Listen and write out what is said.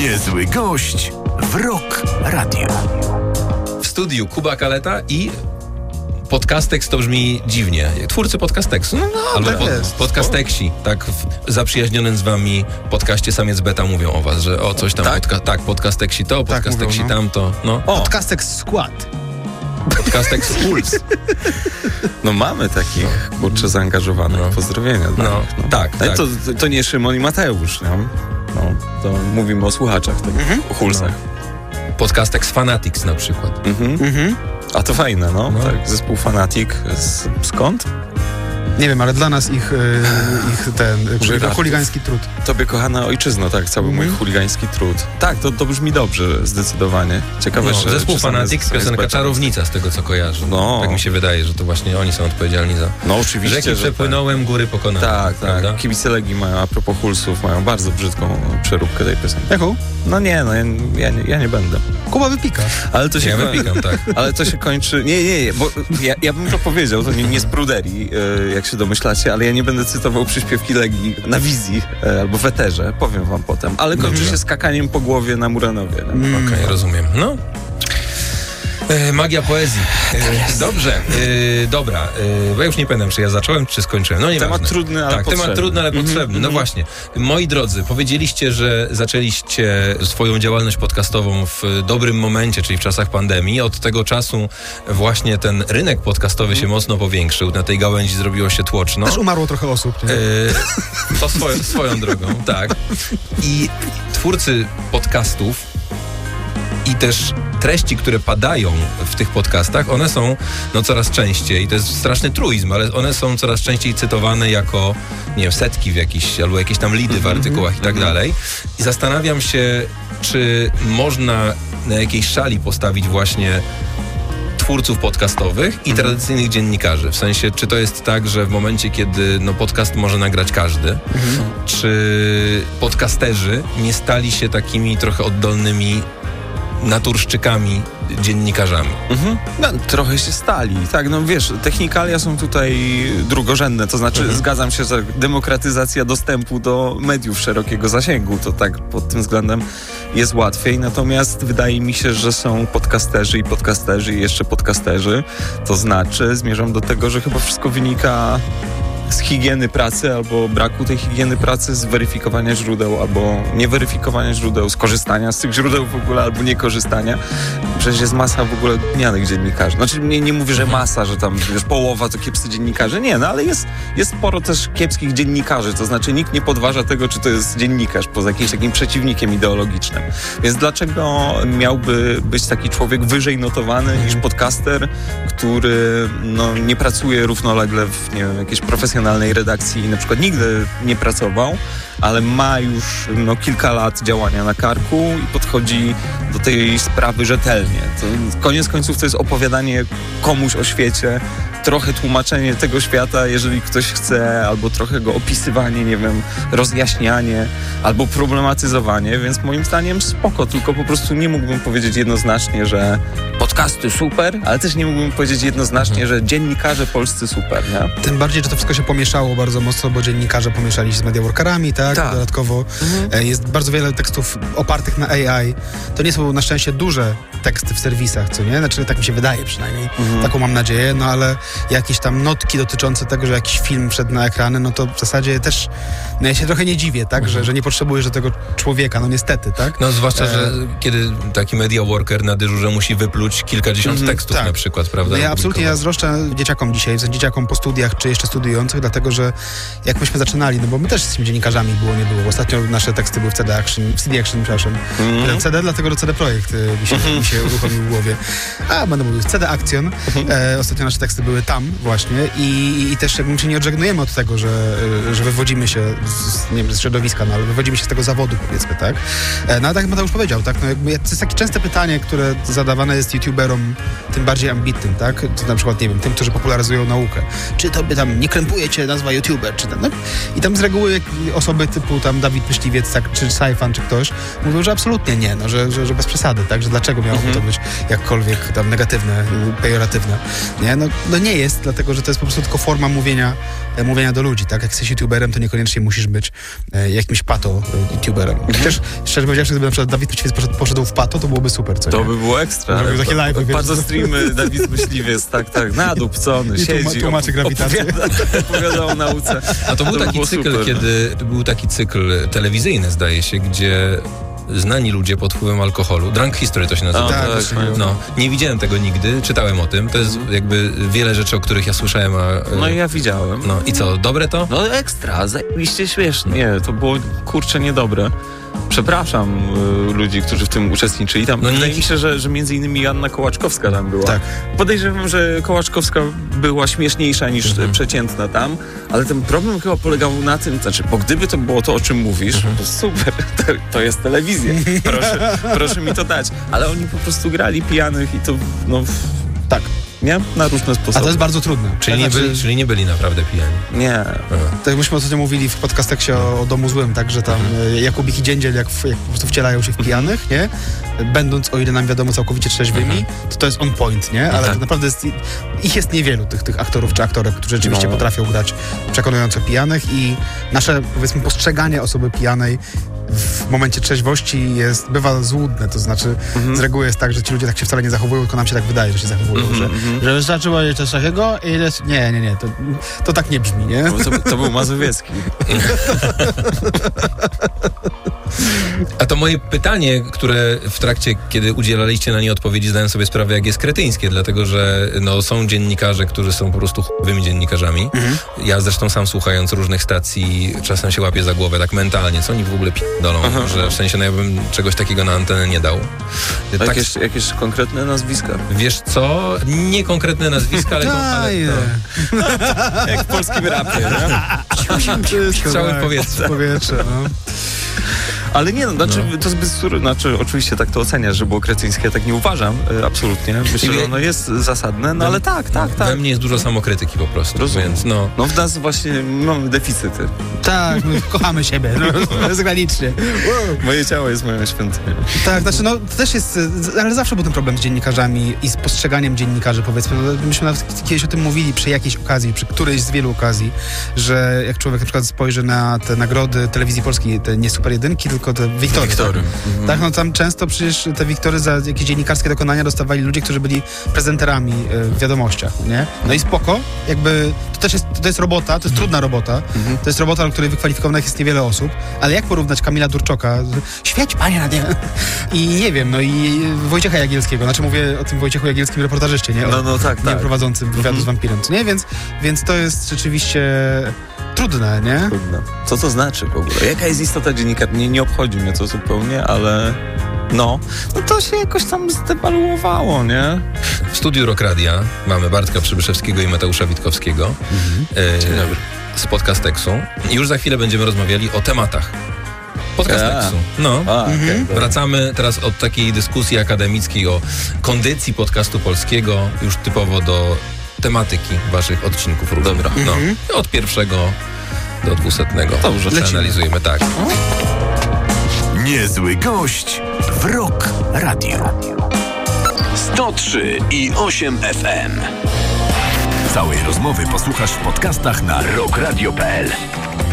Niezły gość w Rock Radio. W studiu Kuba Kaleta i Podcastex to brzmi dziwnie. Twórcy Podcasteksu. Albo Podcasteksi. Tak w zaprzyjaźnionym z wami podcaście Samiec Beta mówią o was, że o coś tam. Tak? Podcasteksi to, Podcasteksi mówią, tamto. No. Podcastex Skład. Podcastex Puls. No mamy takich, kurczę, zaangażowanych. Pozdrowienia. Tak. To nie Szymon i Mateusz, nie? No, to mówimy o słuchaczach, o Hulsach. Podcastex Fanatics na przykład. A to fajne, no. Tak, zespół Fanatic. Skąd? Nie wiem, ale dla nas ich chuligański trud. Tobie, kochana ojczyzno, tak, cały mój chuligański trud. Tak, to brzmi dobrze, zdecydowanie. Ciekawe, że... Zespół Fanatic, piosenka Czarownica, z tego co kojarzę. No. Tak mi się wydaje, że to właśnie oni są odpowiedzialni za... No oczywiście, Rzeki przepłynąłem, tak. Góry pokonałem. Tak. Kibice Legii mają, a propos Hulsów, mają bardzo brzydką przeróbkę tej piosenki. Jaką? No nie, ja nie będę. Kuba wypika. Ale to się ja wypikam, tak. Ale to się kończy... Nie, bo ja bym to powiedział, to nie z pruderii, jak się domyślacie, ale ja nie będę cytował przyśpiewki Legii na wizji albo w eterze, powiem wam potem, ale kończy się skakaniem po głowie na Muranowie. Okej, rozumiem. No. Magia poezji. Dobrze, dobra. Bo ja już nie pamiętam, czy ja zacząłem, czy skończyłem. No nieważne. Temat trudny, ale potrzebny. Temat trudny, ale potrzebny. No właśnie. Moi drodzy, powiedzieliście, że zaczęliście swoją działalność podcastową w dobrym momencie, czyli w czasach pandemii. Od tego czasu właśnie ten rynek podcastowy się mocno powiększył. Na tej gałęzi zrobiło się tłoczno. Też umarło trochę osób. Nie? To swoją drogą, tak. I twórcy podcastów i też treści, które padają w tych podcastach, one są coraz częściej, to jest straszny truizm, ale one są coraz częściej cytowane jako, nie wiem, setki w jakiś, albo jakieś tam lidy w artykułach i tak dalej. I zastanawiam się, czy można na jakiejś szali postawić właśnie twórców podcastowych i tradycyjnych dziennikarzy. W sensie, czy to jest tak, że w momencie, kiedy podcast może nagrać każdy, czy podcasterzy nie stali się takimi trochę oddolnymi naturszczykami, dziennikarzami. No, trochę się stali. Tak, no wiesz, technikalia są tutaj drugorzędne, to znaczy zgadzam się, że demokratyzacja dostępu do mediów szerokiego zasięgu, to tak pod tym względem jest łatwiej, natomiast wydaje mi się, że są podcasterzy i jeszcze podcasterzy, to znaczy zmierzam do tego, że chyba wszystko wynika z higieny pracy albo braku tej higieny pracy, z weryfikowania źródeł albo nieweryfikowania źródeł, z korzystania z tych źródeł w ogóle albo niekorzystania. Przecież jest masa w ogóle gnianych dziennikarzy. Znaczy nie mówię, że masa, że tam wiesz, połowa to kiepscy dziennikarze. Nie, no ale jest sporo też kiepskich dziennikarzy. To znaczy nikt nie podważa tego, czy to jest dziennikarz poza jakimś takim przeciwnikiem ideologicznym. Więc dlaczego miałby być taki człowiek wyżej notowany niż podcaster, który nie pracuje równolegle w jakiejś profesjonalnej redakcji i na przykład nigdy nie pracował, ale ma już kilka lat działania na karku i podchodzi do tej sprawy rzetelnie. To koniec końców to jest opowiadanie komuś o świecie, trochę tłumaczenie tego świata, jeżeli ktoś chce, albo trochę go opisywanie, nie wiem, rozjaśnianie, albo problematyzowanie, więc moim zdaniem spoko, tylko po prostu nie mógłbym powiedzieć jednoznacznie, że podcasty super, ale też nie mógłbym powiedzieć jednoznacznie, że dziennikarze polscy super, nie? Tym bardziej, że to wszystko się pomieszało bardzo mocno, bo dziennikarze pomieszali się z mediaworkerami, tak? Dodatkowo jest bardzo wiele tekstów opartych na AI. To nie są na szczęście duże teksty w serwisach, co nie? Znaczy, tak mi się wydaje przynajmniej. Taką mam nadzieję, no ale jakieś tam notki dotyczące tego, że jakiś film wszedł na ekrany, no to w zasadzie też ja się trochę nie dziwię, tak? Że nie potrzebujesz do tego człowieka, no niestety, tak? No zwłaszcza, że kiedy taki media worker na dyżurze musi wypluć kilkadziesiąt tekstów na przykład, prawda? No ja zazdroszczę dzieciakom dzisiaj, dzieciakom po studiach, czy jeszcze studiujących, dlatego, że jak myśmy zaczynali, no bo my też jesteśmy dziennikarzami, było, nie było. Ostatnio nasze teksty były w CD Action, przepraszam. CD, dlatego że CD Projekt mi się uruchomił w głowie. Będę mówił, CD Action. Ostatnio nasze teksty były tam właśnie i też jakby się nie odżegnujemy od tego, że wywodzimy się z środowiska, ale wywodzimy się z tego zawodu, powiedzmy, tak? No ale tak Mateusz powiedział, tak? No, jakby, to jest takie częste pytanie, które zadawane jest youtuberom, tym bardziej ambitnym, tak? To na przykład, nie wiem, tym, którzy popularyzują naukę. Czy tobie tam nie krępuje cię nazwa youtuber, czy tam, no? I tam z reguły osoby typu tam Dawid Myśliwiec, tak, czy Sajfan, czy ktoś, mówią, że absolutnie nie, no, że bez przesady, tak? Że dlaczego miałoby to być jakkolwiek tam negatywne, pejoratywne, nie? No nie jest, dlatego, że to jest po prostu tylko forma mówienia do ludzi, tak? Jak jesteś youtuberem, to niekoniecznie musisz być jakimś Pato youtuberem. Chociaż szczerze powiedziawszy, gdyby na przykład Dawid Myśliwiec poszedł w Pato, to byłoby super, co nie? To by było ekstra. Robił takie live'y, wiesz. Pato streamy, Dawid Myśliwiec, tak, nadupcony, I siedzi, tłumaczy grawitację. opowiada o nauce. A to był taki było cykl, super. kiedy był taki cykl telewizyjny, zdaje się, gdzie znani ludzie pod wpływem alkoholu, Drunk History to się nazywa. Tak, No, nie widziałem tego nigdy, czytałem o tym. To jest jakby wiele rzeczy, o których ja słyszałem, a... No i ja widziałem. No i co, dobre to? No ekstra, zajebiście śmieszne. Nie, to było kurczę niedobre. Przepraszam ludzi, którzy w tym uczestniczyli. Tam wydaje mi się, że między innymi Joanna Kołaczkowska tam była. Tak. Podejrzewam, że Kołaczkowska była śmieszniejsza niż przeciętna tam, ale ten problem chyba polegał na tym, bo gdyby to było to, o czym mówisz, to super, to jest telewizja. Proszę mi to dać. Ale oni po prostu grali pijanych i to, Tak. nie? Na różne sposoby. A to jest bardzo trudne. Czyli nie byli naprawdę pijani. Nie. Tak myśmy ostatnio mówili w podcasteksie o Domu Złym, tak, że tam Jakubik i Dziędziel jak po prostu wcielają się w pijanych, nie? Będąc, o ile nam wiadomo, całkowicie trzeźwymi, to jest on point, nie? Ale tak naprawdę ich jest niewielu, tych aktorów czy aktorek, którzy rzeczywiście potrafią grać przekonująco pijanych i nasze, powiedzmy, postrzeganie osoby pijanej w momencie trzeźwości bywa złudne, to znaczy z reguły jest tak, że ci ludzie tak się wcale nie zachowują, tylko nam się tak wydaje, że się zachowują, że wystarczy powiedzieć coś takiego i nie, to tak nie brzmi, nie? To był Mazowiecki. A to moje pytanie, które w trakcie, kiedy udzielaliście na nie odpowiedzi, zdałem sobie sprawę, jak jest kretyńskie, dlatego że są dziennikarze, którzy są po prostu chujowymi dziennikarzami. Ja zresztą sam słuchając różnych stacji czasem się łapię za głowę tak mentalnie, co oni w ogóle dolą, że w sensie ja bym czegoś takiego na antenę nie dał. Jakieś konkretne nazwiska? Wiesz co? Nie konkretne nazwiska, ale jak w polskim rapie, nie? Strzały w powietrze. No. Ale nie, to zbyt oczywiście tak to oceniasz, że było kretyńskie, tak nie uważam, absolutnie. Myślę, że ono jest zasadne, ale tak. We mnie jest dużo samokrytyki po prostu, więc w nas właśnie mamy deficyty. Tak, kochamy siebie, bezgranicznie. Moje ciało jest moją świątynią. Tak, to też jest, ale zawsze był ten problem z dziennikarzami i z postrzeganiem dziennikarzy, powiedzmy. Myśmy nawet kiedyś o tym mówili przy jakiejś okazji, przy którejś z wielu okazji, że jak człowiek na przykład spojrzy na te nagrody telewizji polskiej, te nie super jedynki, tylko te Wiktory. Tak, tam często przecież te Wiktory za jakieś dziennikarskie dokonania dostawali ludzie, którzy byli prezenterami w wiadomościach, nie? No i spoko, jakby to jest robota, to jest trudna robota, to jest robota, do której wykwalifikowanych jest niewiele osób, ale jak porównać Kamila Durczoka, świeć panie na nie, i nie wiem, i Wojciecha Jagielskiego, znaczy mówię o tym Wojciechu Jagielskim reportażyście, nie? Nie prowadzącym wywiadu z wampirem, nie? Więc to jest rzeczywiście trudne, nie? Trudne. Co to znaczy w ogóle? Jaka jest istota dziennikarza? Nie obchodzi mnie to zupełnie, ale to się jakoś tam zdewaluowało, nie? W studiu Rock Radia mamy Bartka Przybyszewskiego i Mateusza Witkowskiego Dzień dobry. z Podcasteksu. I już za chwilę będziemy rozmawiali o tematach Podcasteksu. Wracamy teraz od takiej dyskusji akademickiej o kondycji podcastu polskiego już typowo do tematyki waszych odcinków różnych. Dobra. Od 1 do 200. Dobrze, przeanalizujemy, tak. Niezły gość w Rock Radio. 103,8 FM. Całej rozmowy posłuchasz w podcastach na rockradio.pl.